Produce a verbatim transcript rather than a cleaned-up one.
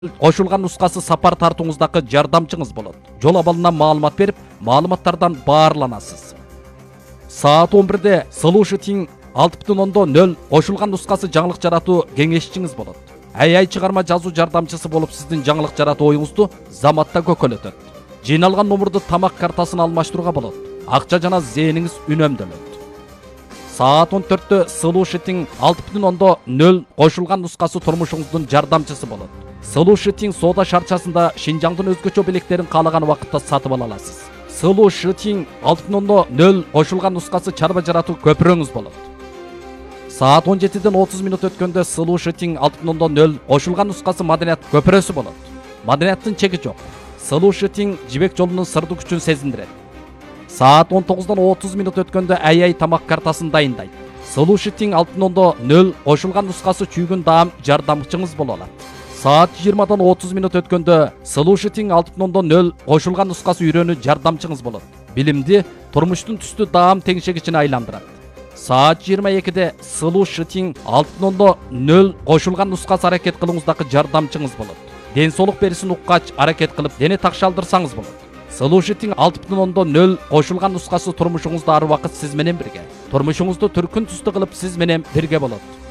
кошулган нускасы сапар тартууңуздагы жардамчыңыз болот. Жол абалынан маалымат берип, маалыматтардан баарланасыз. Саат он бирде Solution алты бүтүн ондон нөл кошулган нускасы жаңылык жаратуу кеңешчиңиз болот. эй ай чыгарма жазуу жардамчысы болуп сиздин жаңылык жаратуу оюңузду заматта көкөлөтөт. Жыйналган номурду тамак картасын алмаштырууга болот. Акча жана зээниңиз үнөмдөлөт. Саат он төрттө Solution алты бүтүн ондон нөл кошулган нускасы турмушуңуздун жардамчысы болот. Solution соода шарчасында Шинжаңдын өзгөчө белектерин каалаган убакытта сатып ала аласыз. Solution алты бүтүн ондон нөл кошулган нускасы чарба жаратуу көпүрөңүз болот. Саат он жетиден отуз минут өткөндө Solution алты бүтүн ондон нөл кошулган нускасы маданият көпүрөсү болот. Маданияттын чеги жок. Solution жибек жолунун сырдуу күчүн сезиндирет. Саат он тогуздан отуз минут өткөндө эй ай тамак картасын дайындайт. Solution алты бүтүн ондон нөл кошулган нускасы чүйгүн даам жардамчыңыз боло алат. Саат жыйырмадан отуз минут өткөндө Solution алты бүтүн ондон нөл кошулган нускасы үйрөнүү жардамчыңыз болот. Билимди турмуштун түстүү даам теңшегичине айландырат. Саат жыйырма экиде Solution алты бүтүн ондон нөл кошулган нускасы аракет кылууңуздагы жардамчыңыз болот. Ден соолук берисин уккач аракет кылып дене такшалдырсаңыз болот. Solution алты бүтүн ондон нөл кошулган нускасы турмушуңузда ар убакыт сиз менен бирге. Турмушуңузду түркүн түстүү кылып сиз менен бирге болот.